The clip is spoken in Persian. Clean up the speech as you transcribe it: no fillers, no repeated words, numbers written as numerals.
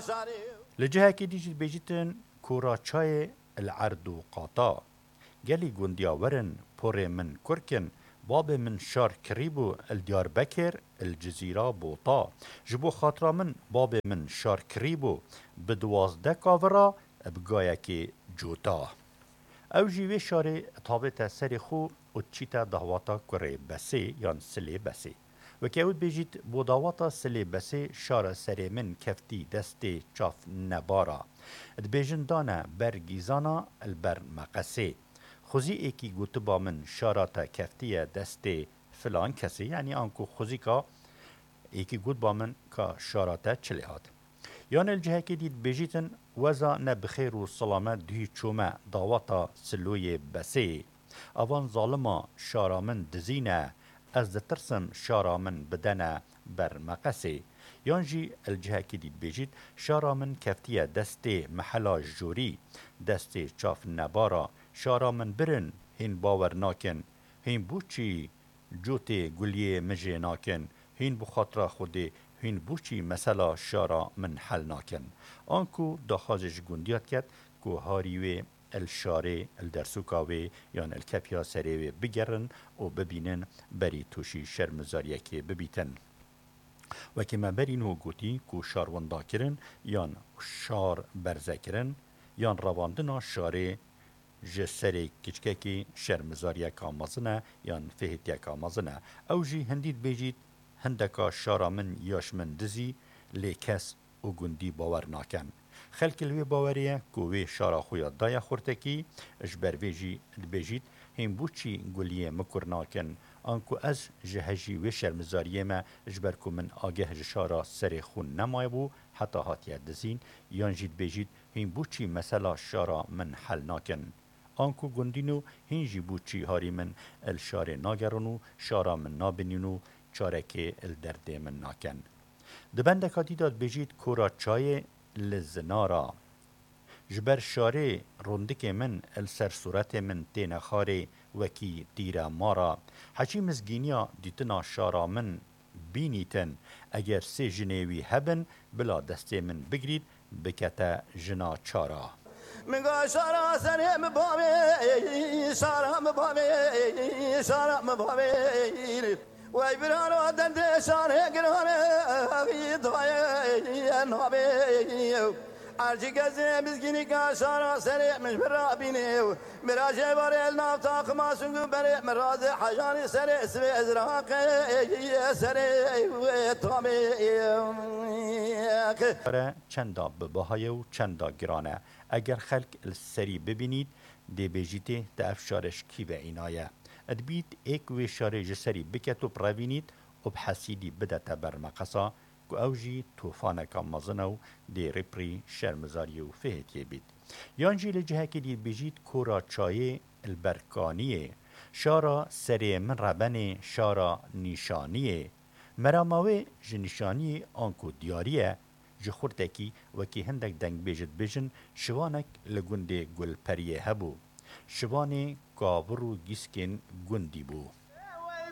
لجهة كي ديجي بيجيتن كورا چاي العرض قاطا جالي گونديا ورن پوري من كركن باب من شار كريبو الديار بكر الجزيرة بوطا جبو خاطرا من باب من شار كريبو بدوازده كافرا بقايا كي جوتا او جيوه شاري طابتا سري خو وتشيتا دهواتا كوري بسي يان سلي بسي وكاود بيجيت بوداواتا سلي بسي شار سري من كفتي دستي چاف نبارا دبيجن دانا برگيزانا البر مقسي خوزي ايكي گوتبا من شاراتا كفتية دستي فلان كسي يعني انكو خوزيكا ايكي گوتبا من كا شاراتا چليهات يان الجهة كي ديد بيجيتن وزا نبخير و سلامة دهي چوما داواتا سلوي بسي اوان ظالما شارا من دزينه از دترسم شارا من بدنه بر مقسي يانجي الجهة كي ديد بيجيت شارا من كفتية دستي محلا جوري دستي چاف نبارا شارا من برن هين باور ناكن هين بوچي جوتي گليه مجي ناكن هين بخاطر خودي هين بوچي مسلا شارا من حل ناكن آنكو داخازش گونديات كت كو هاريوه الشاري الدرسوكاوي يان الكابيا سريوي بگرن و ببينن بري توشي شرمزاريه كي ببيتن وكما برينو گوتي كو شاروندا كرن يان شار برزه كرن يان رواندنا شاري جسري كيچكي شرمزاريه كامازنه يان فهتيه كامازنه او جي هنديد بيجيت هندكا شارا من ياش من دزي لكس و گوندي باور ناكن خلق الوی باوریه کووی شارا خویا دایا خورتکی اجبر ویجی دبیجید هم بوچی گلیه مکرناکن آنکو از جهجی و شرمزاریه ما اجبر کو من آگه شارا سر خون نمای بو حتی هاتیه دزین یان جید بیجید هم بوچی مثلا شارا من حل ناکن آنکو گندینو هنجی بوچی هاری من الشار ناگرونو شارا من نابنینو چارک الدرد من ناکن دبنده داد بیجید کورا چای لزنارا جبر شاري روندك من السر صورت من تين خاري وكي ديرا مارا حجي مزگينيا ديتنا شارا من بينيتن اگر سي جنيوي هبن بلا دستي من بگريد بكتا جنا چارا مگا شارا سر مبامي شارا مبامي شارا مبامي وای برانو دند شاره گرانه وی دوای نوبه ارجی گزه مزگینی کا شارا سری مش برابینه مراجع بار الناف تاق ما سنگ بر مراز حجان سری سوی ازراق سری و تومه چندا بباهای و چندا گرانه اگر خلق السری ببینید دی بیجیته تافشارش کی به اینایه ادبيت ايك وشاري جسري بكتو براوينيت وبحسيدي بدأت برمقصا كو اوجي توفانا كامازنو دي ريبري شرمزاريو فهت يبيت يانجي لجهكي دي بيجيت كورا چايه البركانيه شارا سري من ربني شارا نيشانيه مراماوي جنيشانيه انكو دياريه جخورتكي وكي هندك دنگ بيجت بيجن شوانك لگونده گل پريه هبو شواني کاور و گیسکن گندی بو